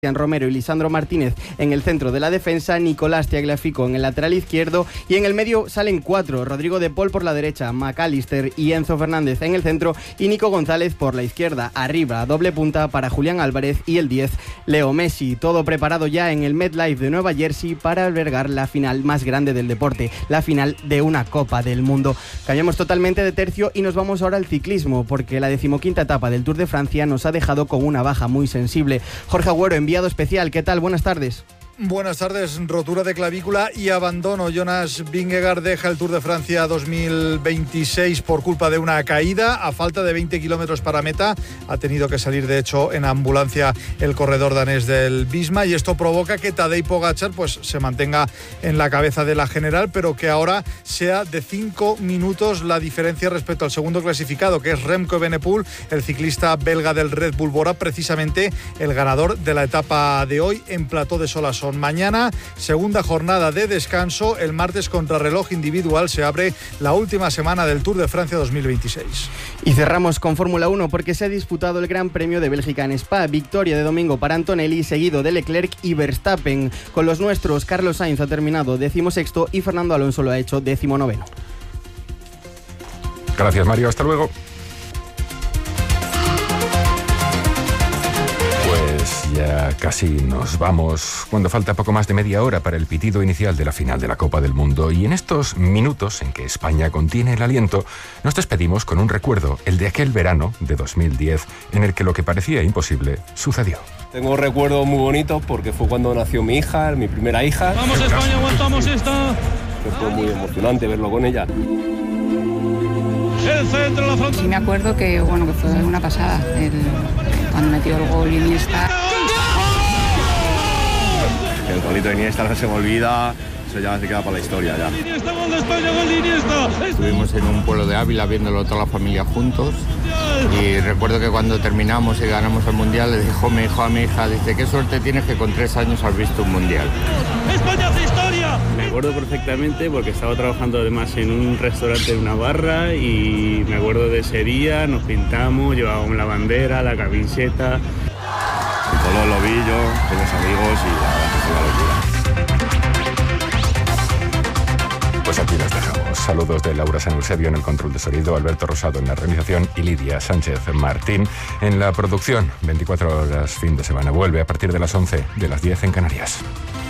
Romero y Lisandro Martínez en el centro de la defensa, Nicolás Tagliafico en el lateral izquierdo y en el medio salen 4, Rodrigo de Paul por la derecha, McAllister y Enzo Fernández en el centro y Nico González por la izquierda, arriba doble punta para Julián Álvarez y el 10, Leo Messi. Todo preparado ya en el MetLife de Nueva Jersey para albergar la final más grande del deporte, la final de una Copa del Mundo. Cambiamos totalmente de tercio y nos vamos ahora al ciclismo, porque la 15ª etapa del Tour de Francia nos ha dejado con una baja muy sensible. Jorge Agüero, enviado especial, ¿qué tal? Buenas tardes. Buenas tardes. Rotura de clavícula y abandono. Jonas Vingegaard deja el Tour de Francia 2026 por culpa de una caída. A falta de 20 kilómetros para meta, ha tenido que salir, de hecho, en ambulancia el corredor danés del Visma, y esto provoca que Tadej Pogačar pues se mantenga en la cabeza de la general, pero que ahora sea de 5 minutos la diferencia respecto al segundo clasificado, que es Remco Evenepoel, el ciclista belga del Red Bull Bora, precisamente el ganador de la etapa de hoy en Plató de Solasson. Mañana, segunda jornada de descanso. El martes, contrarreloj individual, se abre la última semana del Tour de Francia 2026. Y cerramos con Fórmula 1 porque se ha disputado el Gran Premio de Bélgica en Spa. Victoria de domingo para Antonelli, seguido de Leclerc y Verstappen. Con los nuestros, Carlos Sainz ha terminado 16º y Fernando Alonso lo ha hecho 19º. Gracias, Mario. Hasta luego. Ya casi nos vamos, cuando falta poco más de media hora para el pitido inicial de la final de la Copa del Mundo, y en estos minutos en que España contiene el aliento, nos despedimos con un recuerdo, el de aquel verano de 2010, en el que lo que parecía imposible sucedió. Tengo recuerdos muy bonitos porque fue cuando nació mi hija, mi primera hija. ¡Vamos España, aguantamos esta! Fue muy emocionante verlo con ella. El centro, la frontal. Sí, me acuerdo que fue una pasada, cuando metió el gol Iniesta. El golito de Iniesta no se me olvida, eso ya se queda para la historia ya. Iniesta, gol de España, gol de Iniesta. Estuvimos en un pueblo de Ávila viéndolo toda la familia juntos, y recuerdo que cuando terminamos y ganamos el Mundial le dijo mi hijo a mi hija, dice, qué suerte tienes que con 3 años has visto un Mundial. ¡España hace historia! Me acuerdo perfectamente porque estaba trabajando además en un restaurante, en una barra, y me acuerdo de ese día, nos pintamos, llevábamos la bandera, la camiseta. El color lo vi yo con los amigos y la verdad que fue una locura. Pues aquí las dejamos. Saludos de Laura San Eusebio en el control de sonido, Alberto Rosado en la realización y Lidia Sánchez Martín en la producción. 24 horas fin de semana. Vuelve a partir de las 11, de las 10 en Canarias.